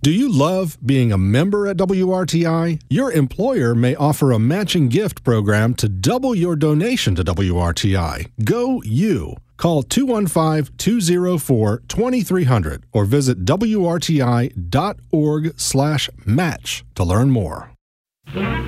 Do you love being a member at WRTI? Your employer may offer a matching gift program to double your donation to WRTI. Go you. Call 215-204-2300 or visit WRTI.org/match to learn more.